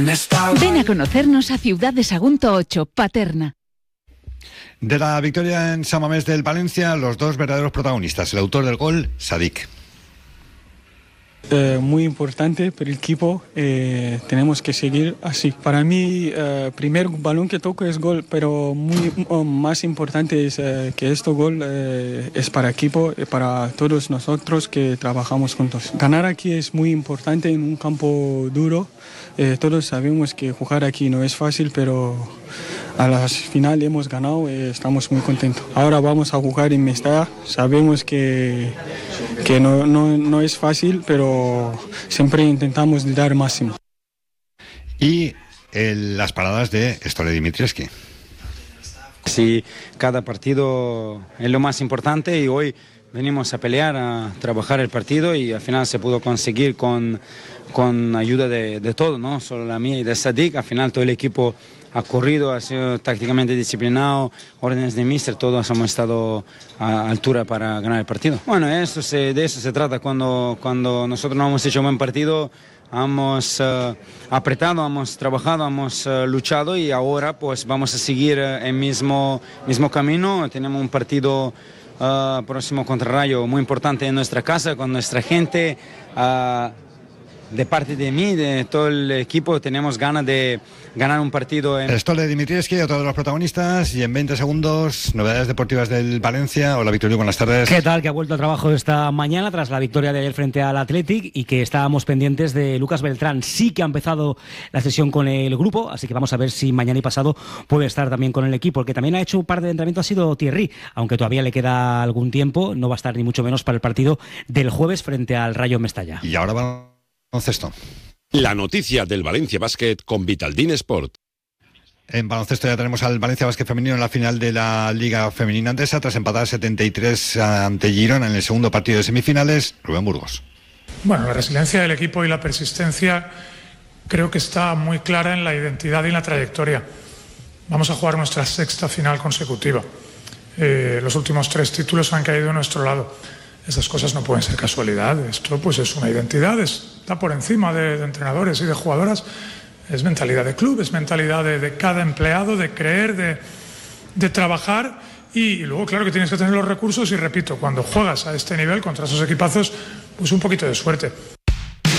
Ven a conocernos a Ciudad de Sagunto 8, Paterna. De la victoria en San Mamés del Valencia, los dos verdaderos protagonistas. El autor del gol, Sadik. Muy importante para el equipo, tenemos que seguir así. Para mí, primer balón que toco es gol, pero más importante es que este gol es para equipo, para todos nosotros que trabajamos juntos. Ganar aquí es muy importante en un campo duro. Todos sabemos que jugar aquí no es fácil, pero a la final hemos ganado, estamos muy contentos. Ahora vamos a jugar en Mestalla, sabemos que no es fácil, pero siempre intentamos dar máximo. Y las paradas de Stole Dimitrievski. Sí, cada partido es lo más importante y hoy venimos a pelear, a trabajar el partido y al final se pudo conseguir con ayuda de todo, no solo la mía y de Sadik. Al final todo el equipo ha corrido, ha sido tácticamente disciplinado, órdenes de míster, todos hemos estado a altura para ganar el partido. Bueno, de eso se trata, cuando nosotros no hemos hecho un buen partido, hemos apretado, hemos trabajado, hemos luchado y ahora pues vamos a seguir el mismo camino. Tenemos un partido próximo contra Rayo muy importante en nuestra casa, con nuestra gente. De parte de mí, de todo el equipo, tenemos ganas de ganar un partido. Stole Dimitrievski, otro de los protagonistas, y en 20 segundos, novedades deportivas del Valencia. Hola, Victorio, buenas tardes. ¿Qué tal? Que ha vuelto al trabajo esta mañana tras la victoria de ayer frente al Athletic y que estábamos pendientes de Lucas Beltrán. Sí que ha empezado la sesión con el grupo, así que vamos a ver si mañana y pasado puede estar también con el equipo. El que también ha hecho un par de entrenamientos ha sido Thierry, aunque todavía le queda algún tiempo, no va a estar ni mucho menos para el partido del jueves frente al Rayo Mestalla. Y ahora baloncesto. La noticia del Valencia Basket con Vitaldin Sport. En baloncesto ya tenemos al Valencia Basket femenino en la final de la Liga Femenina Andesa, tras empatar 73 ante Girona en el segundo partido de semifinales. Rubén Burgos. Bueno, la resiliencia del equipo y la persistencia creo que está muy clara en la identidad y en la trayectoria. Vamos a jugar nuestra sexta final consecutiva. Los últimos 3 títulos han caído a nuestro lado. Esas cosas no pueden ser casualidad. Esto pues es una identidad, está por encima de entrenadores y de jugadoras. Es mentalidad de club, es mentalidad de cada empleado, de creer, de trabajar y luego claro que tienes que tener los recursos y repito, cuando juegas a este nivel contra esos equipazos, pues un poquito de suerte.